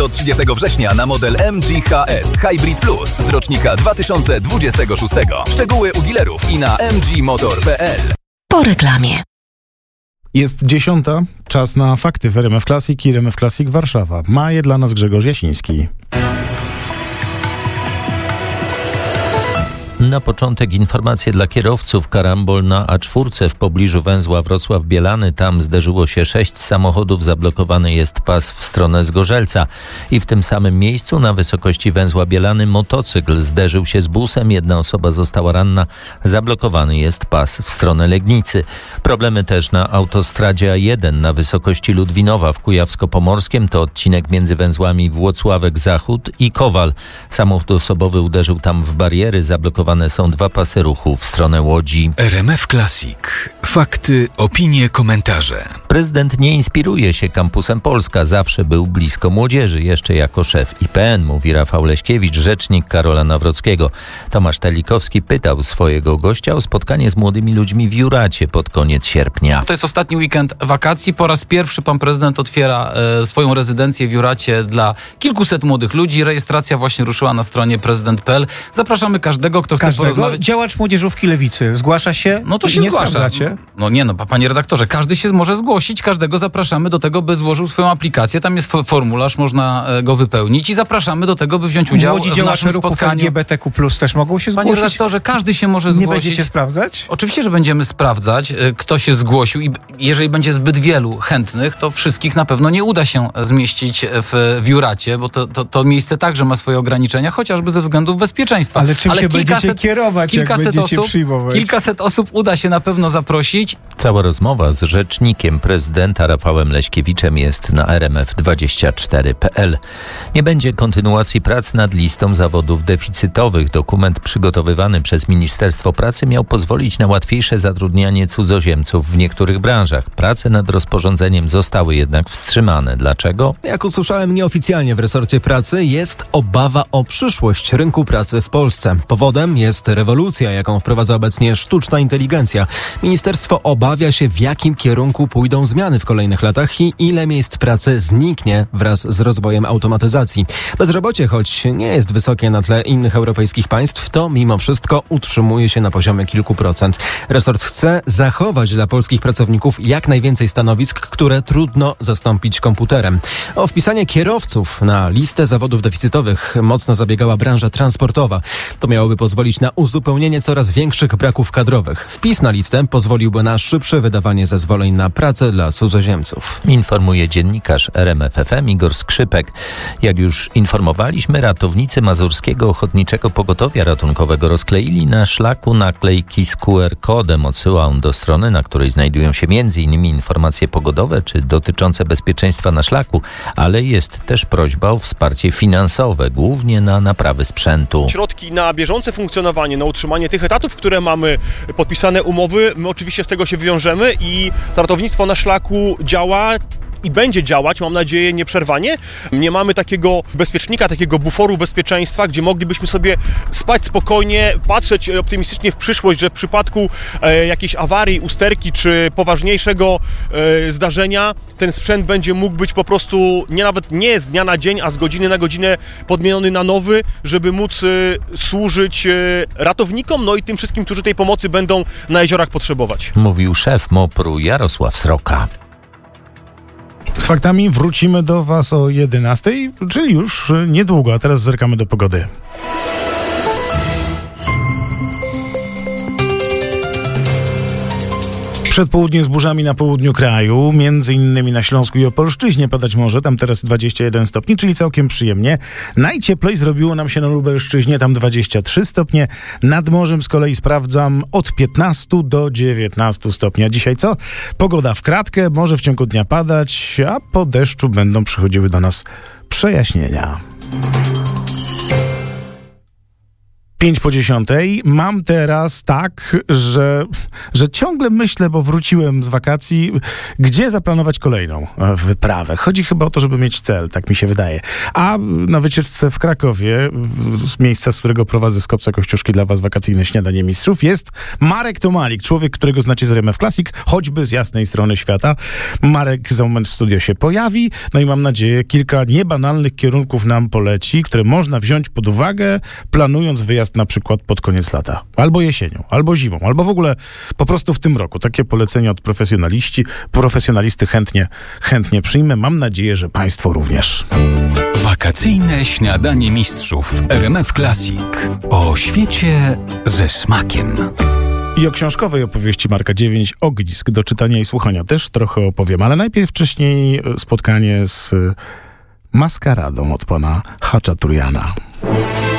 Do 30 września na model MG HS Hybrid Plus z rocznika 2026. Szczegóły u dealerów i na mgmotor.pl. Po reklamie. Jest 10:00, czas na fakty w RMF Classic i RMF Classic Warszawa. Ma je dla nas Grzegorz Jasiński. Na początek informacje dla kierowców. Karambol na A4 w pobliżu węzła Wrocław-Bielany. Tam zderzyło się 6 samochodów. Zablokowany jest pas w stronę Zgorzelca. I w tym samym miejscu na wysokości węzła Bielany motocykl zderzył się z busem. Jedna osoba została ranna. Zablokowany jest pas w stronę Legnicy. Problemy też na autostradzie A1 na wysokości Ludwinowa w Kujawsko-Pomorskiem. To odcinek między węzłami Włocławek-Zachód i Kowal. Samochód osobowy uderzył tam w bariery. Zablokowane są 2 pasy ruchu w stronę Łodzi. RMF Classic. Fakty, opinie, komentarze. Prezydent nie inspiruje się Kampusem Polska. Zawsze był blisko młodzieży. Jeszcze jako szef IPN, mówi Rafał Leśkiewicz, rzecznik Karola Nawrockiego. Tomasz Telikowski pytał swojego gościa o spotkanie z młodymi ludźmi w Juracie pod koniec sierpnia. To jest ostatni weekend wakacji. Po raz pierwszy pan prezydent otwiera swoją rezydencję w Juracie dla kilkuset młodych ludzi. Rejestracja właśnie ruszyła na stronie prezydent.pl. Zapraszamy każdego, kto chce porozmawiać. Działacz młodzieżówki Lewicy zgłasza się? No to się nie zgłasza. Sprawdzacie? Panie redaktorze, każdy się może zgłosić, każdego zapraszamy do tego, by złożył swoją aplikację. Tam jest formularz, można go wypełnić i zapraszamy do tego, by wziąć udział w naszym spotkaniu. LGBTQ+ też mogą się zgłosić? Panie redaktorze, każdy się może zgłosić. Nie będziecie sprawdzać? Oczywiście, że będziemy sprawdzać, kto się zgłosił i jeżeli będzie zbyt wielu chętnych, to wszystkich na pewno nie uda się zmieścić w Juracie, bo to miejsce także ma swoje ograniczenia, chociażby ze względów bezpieczeństwa. Ale czym się będziecie kierować, jak będziecie przyjmować? Kilkaset osób uda się na pewno zaprosić. Cała rozmowa z rzecznikiem prezydenta Rafałem Leśkiewiczem jest na rmf24.pl. Nie będzie kontynuacji prac nad listą zawodów deficytowych. Dokument przygotowywany przez Ministerstwo Pracy miał pozwolić na łatwiejsze zatrudnianie cudzoziemców w niektórych branżach. Prace nad rozporządzeniem zostały jednak wstrzymane. Dlaczego? Jak usłyszałem nieoficjalnie w resorcie pracy, jest obawa o przyszłość rynku pracy w Polsce. Powodem jest rewolucja, jaką wprowadza obecnie sztuczna inteligencja. Ministerstwo obawia się, w jakim kierunku pójdą zmiany w kolejnych latach i ile miejsc pracy zniknie wraz z rozwojem automatyzacji. Bezrobocie, choć nie jest wysokie na tle innych europejskich państw, to mimo wszystko utrzymuje się na poziomie kilku procent. Resort chce zachować dla polskich pracowników jak najwięcej stanowisk, które trudno zastąpić komputerem. O wpisanie kierowców na listę zawodów deficytowych mocno zabiegała branża transportowa. To miałoby pozwolić na uzupełnienie coraz większych braków kadrowych. Wpis na listę pozwoliłby na szybsze wydawanie zezwoleń na pracę dla cudzoziemców. Informuje dziennikarz RMF FM Igor Skrzypek. Jak już informowaliśmy, ratownicy Mazurskiego Ochotniczego Pogotowia Ratunkowego rozkleili na szlaku naklejki z QR-kodem. Odsyła on do strony, na której znajdują się m.in. informacje pogodowe czy dotyczące bezpieczeństwa na szlaku, ale jest też prośba o wsparcie finansowe, głównie na naprawy sprzętu. Środki na bieżące funkcjonowanie, na utrzymanie tych etatów, które mamy podpisane umowy, my oczywiście z tego się wywiążemy i to ratownictwo na szlaku działa i będzie działać, mam nadzieję, nieprzerwanie. Nie mamy takiego bezpiecznika, takiego buforu bezpieczeństwa, gdzie moglibyśmy sobie spać spokojnie, patrzeć optymistycznie w przyszłość, że w przypadku jakiejś awarii, usterki czy poważniejszego zdarzenia ten sprzęt będzie mógł być po prostu nawet nie z dnia na dzień, a z godziny na godzinę podmieniony na nowy, żeby móc służyć ratownikom, no i tym wszystkim, którzy tej pomocy będą na jeziorach potrzebować. Mówił szef MOPR-u Jarosław Sroka. Z faktami wrócimy do Was o 11:00, czyli już niedługo, a teraz zerkamy do pogody. Przedpołudnie z burzami na południu kraju, między innymi na Śląsku i Opolszczyźnie padać może, tam teraz 21 stopni, czyli całkiem przyjemnie. Najcieplej zrobiło nam się na Lubelszczyźnie, tam 23 stopnie. Nad morzem z kolei sprawdzam od 15 do 19 stopni. A dzisiaj co? Pogoda w kratkę, może w ciągu dnia padać, a po deszczu będą przychodziły do nas przejaśnienia. 5:50. Mam teraz tak, że ciągle myślę, bo wróciłem z wakacji, gdzie zaplanować kolejną wyprawę. Chodzi chyba o to, żeby mieć cel, tak mi się wydaje. A na wycieczce w Krakowie, z miejsca, z którego prowadzę z Kopca Kościuszki dla was wakacyjne śniadanie mistrzów, jest Marek Tomalik, człowiek, którego znacie z RMF Classic, choćby z jasnej strony świata. Marek za moment w studio się pojawi, no i mam nadzieję, kilka niebanalnych kierunków nam poleci, które można wziąć pod uwagę, planując wyjazd na przykład pod koniec lata, albo jesienią, albo zimą, albo w ogóle po prostu w tym roku. Takie polecenie od profesjonalisty chętnie przyjmę. Mam nadzieję, że państwo również. Wakacyjne śniadanie mistrzów w RMF Classic. O świecie ze smakiem. I o książkowej opowieści Marka 9 ognisk do czytania i słuchania też trochę opowiem, ale najpierw wcześniej spotkanie z maskaradą od pana Hachaturiana.